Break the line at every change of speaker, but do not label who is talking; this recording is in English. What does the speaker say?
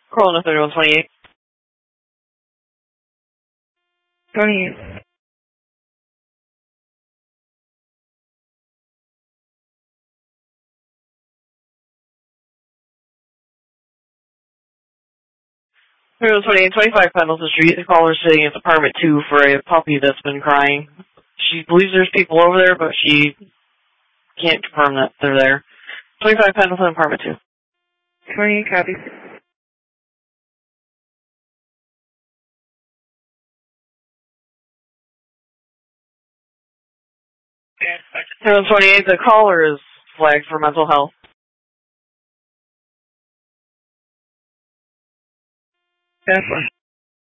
Corona 3128.
28.
Zero 28, 25 Pendleton Street. The caller is sitting at apartment 2 for a puppy that's been crying. She believes there's people over there, but she can't confirm that they're there. 25 Pendleton, apartment 2.
28 copies.
Zero 28, the caller is flagged for mental health.
That's one.